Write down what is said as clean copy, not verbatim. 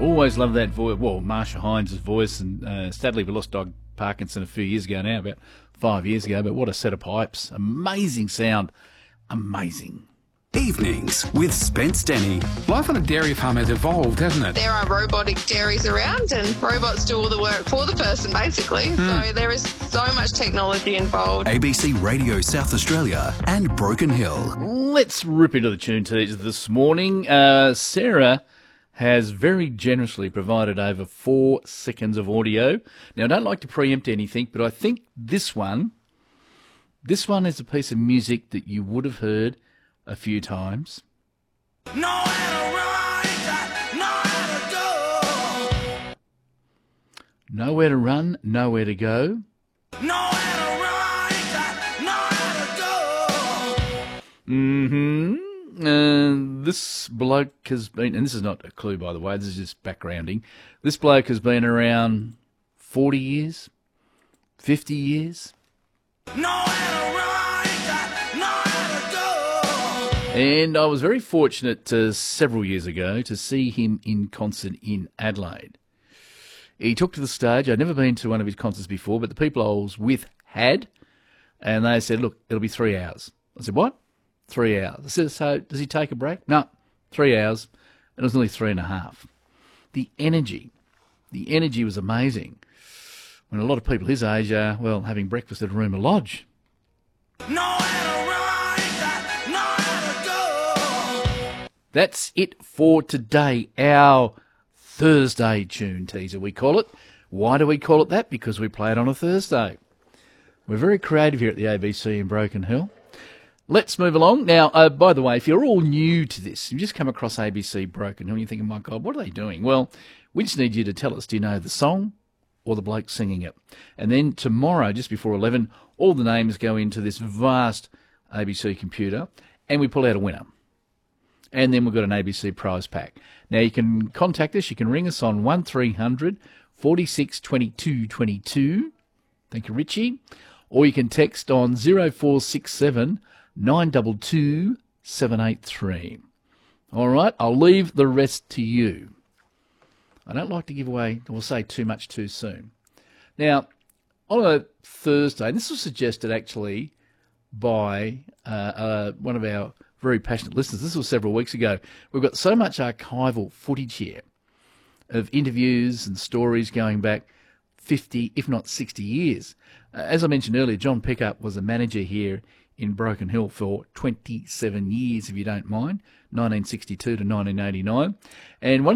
Always love that voice. Well, Marsha Hines' voice, and sadly we lost Doug Parkinson a few years ago now, about 5 years ago, but what a set of pipes. Amazing sound. Amazing. Evenings with Spence Denny. Life on a dairy farm has evolved, hasn't it? There are robotic dairies around and robots do all the work for the person, basically. So there is so much technology involved. ABC Radio South Australia and Broken Hill. Let's rip into the tune teaser this morning. Sarah has very generously provided over 4 seconds of audio. Now, I don't like to preempt anything, but I think this one is a piece of music that you would have heard a few times. Nowhere to run, nowhere to go. Nowhere to run, nowhere to go. Nowhere to run, nowhere to go. This bloke has been, and this is not a clue, by the way, this is just backgrounding. This bloke has been around 40 years, 50 years. Nowhere to run, nowhere to go. And I was very fortunate several years ago to see him in concert in Adelaide. He took to the stage. I'd never been to one of his concerts before, but the people I was with had, and they said, look, it'll be 3 hours. I said, what? 3 hours. I said, so does he take a break? No, 3 hours. And it was nearly 3.5. The energy was amazing. When a lot of people his age are, well, having breakfast at Aruma Lodge. Nowhere to run, nowhere to go. That's it for today, our Thursday tune teaser, we call it. Why do we call it that? Because we play it on a Thursday. We're very creative here at the ABC in Broken Hill. Let's move along. Now, by the way, if you're all new to this, you just come across ABC Broken Hill and you're thinking, my God, what are they doing? Well, we just need you to tell us, do you know the song or the bloke singing it? And then tomorrow, just before 11, all the names go into this vast ABC computer and we pull out a winner. And then we've got an ABC prize pack. Now, you can contact us. You can ring us on 1300 46 22 22. Thank you, Richie. Or you can text on 0467 922 783. All right, I'll leave the rest to you. I don't like to give away or say too much too soon. Now, on a Thursday, and this was suggested actually by one of our very passionate listeners. This was several weeks ago. We've got so much archival footage here of interviews and stories going back 50, if not 60 years. As I mentioned earlier, John Pickup was a manager here in Broken Hill for 27 years, if you don't mind, 1962 to 1989. And one